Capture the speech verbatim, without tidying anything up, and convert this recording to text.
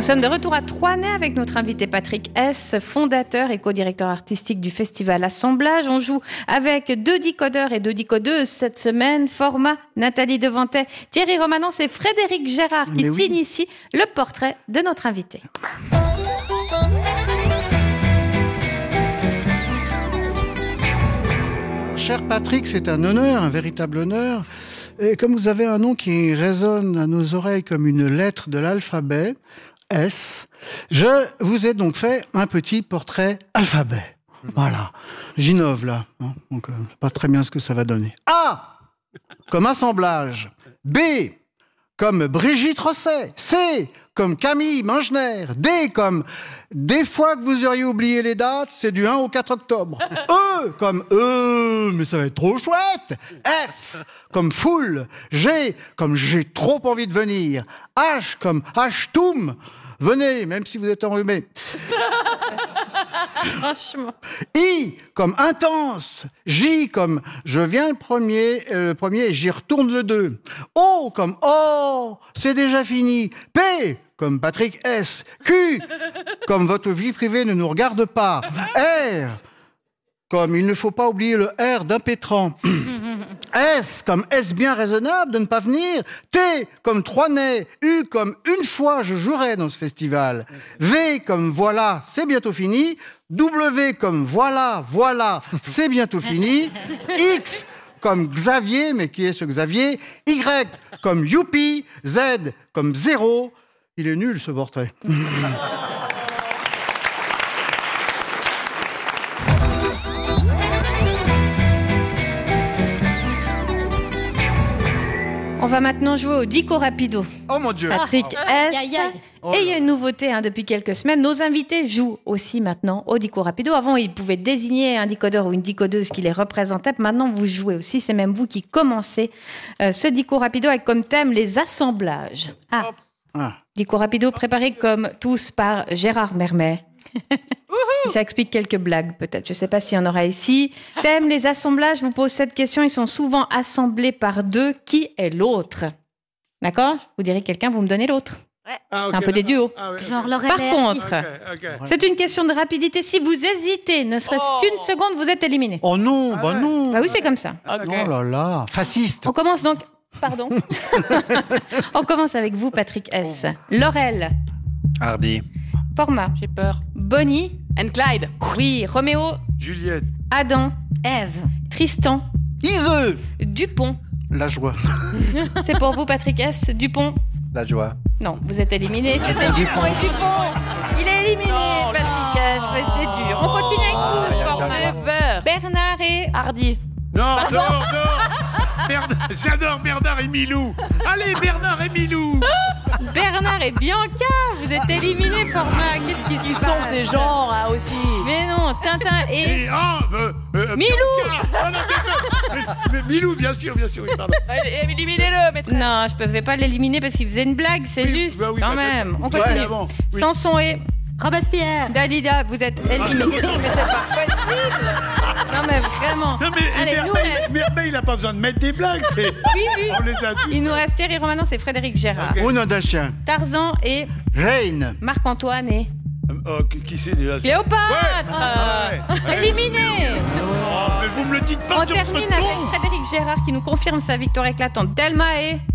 Nous sommes de retour à Troisnay avec notre invité Patrick S, fondateur et co-directeur artistique du festival Assemblage. On joue avec deux décodeurs et deux décodeuses cette semaine. Format, Nathalie Devantet, Thierry Romanens et Frédéric Gérard qui Mais signent oui. ici le portrait de notre invité. Cher Patrick, c'est un honneur, un véritable honneur. Et comme vous avez un nom qui résonne à nos oreilles comme une lettre de l'alphabet, S, je vous ai donc fait un petit portrait alphabet. Voilà. J'innove là. hein, Donc, euh, je sais pas très bien ce que ça va donner. A, comme assemblage. B, comme Brigitte Rosset. C, comme Camille Mangener. D, comme des fois que vous auriez oublié les dates, c'est du un au quatre octobre. E, comme E, mais ça va être trop chouette. F, comme foule. G, comme j'ai trop envie de venir. H, comme H-toum. Venez, même si vous êtes enrhumé. Franchement. I, comme intense. J, comme je viens le premier, euh, le premier et j'y retourne le deux. O, comme oh, c'est déjà fini. P, comme Patrick S. Q, comme votre vie privée ne nous regarde pas. R, comme il ne faut pas oublier le R d'impétrant. S, comme est-ce bien raisonnable de ne pas venir? T, comme Troisnay. U, comme une fois je jouerai dans ce festival. V, comme voilà, c'est bientôt fini. W, comme voilà, voilà, c'est bientôt fini. X, comme Xavier, mais qui est ce Xavier? Y, comme youpi. Z, comme zéro. Il est nul ce portrait. On va maintenant jouer au Dico Rapido. Oh mon Dieu. Patrick S. Aïe, aïe, aïe. Oh Et il y là. a une nouveauté hein, depuis quelques semaines. Nos invités jouent aussi maintenant au Dico Rapido. Avant, ils pouvaient désigner un décodeur ou une décodeuse qui les représentait. Maintenant, vous jouez aussi. C'est même vous qui commencez euh, ce Dico Rapido avec comme thème les assemblages. Ah, Ah. Dico Rapido préparé comme tous par Gérard Mermet. Si ça explique quelques blagues, peut-être. Je ne sais pas s'il y en aura ici. Thème les assemblages. Je vous pose cette question. Ils sont souvent assemblés par deux. Qui est l'autre? D'accord? Vous direz quelqu'un, vous me donnez l'autre. Ah, ok, Un peu des d'accord. duos. Ah, ouais, Genre ok. Laurel Par et Hardy. contre, Ok, ok. c'est une question de rapidité. Si vous hésitez, ne serait-ce Oh. qu'une seconde, vous êtes éliminé. Oh non, Ah bah ouais. non. Bah oui, c'est comme ça. Ok. Oh là là, fasciste. On commence donc... Pardon. On commence avec vous, Patrick S. Laurel. Hardy. Format. J'ai peur. Bonnie. And Clyde. Oui. Roméo. Juliette. Adam. Eve. Tristan. Iseux. Dupont. La joie. C'est pour vous, Patrick S. Dupont. La joie. Non, vous êtes éliminé. C'était Dupont et Dupont. Il est éliminé, Oh Patrick S. Ouais, c'est dur. On continue avec Ah, vous, y a Format. Ever. Bernard et... Hardy. Non, non, non. Bernard- J'adore Bernard et Milou. Allez, Bernard et Milou. Bernard et Bianca. Vous êtes éliminés, Format. Qu'est-ce qui Qui se sont passe ces gens là aussi? Mais non, Tintin et... Et ah, euh, euh, Milou. Bianca. Ah, non, d'accord. Mais- mais Milou, bien sûr, bien sûr. Oui, pardon. Allez, éliminez-le, maîtresse. Non, je ne pouvais pas l'éliminer parce qu'il faisait une blague, c'est Oui, juste. bah oui, quand bah, même. On ouais, continue. avant, oui. Sanson et Robespierre. Dalida, vous êtes éliminés. Mais c'est pas possible. Non, mais vraiment. Non, mais Allez, nous Merveille, reste. Merveille, il n'a pas besoin de mettre des blagues. c'est- Oui, oui. On les a tous. Il nous reste Thierry Romanens et Frédéric Gérard. Ok. Au nom d'un chien. Tarzan et Reine. Marc-Antoine et Oh, qui- qui c'est déjà ça? Cléopâtre. Ouais. Ah, ouais. Ouais. Éliminé. Oh, mais vous me le dites pas On sur ce termine ton. avec Frédéric Gérard qui nous confirme sa victoire éclatante. Thelma et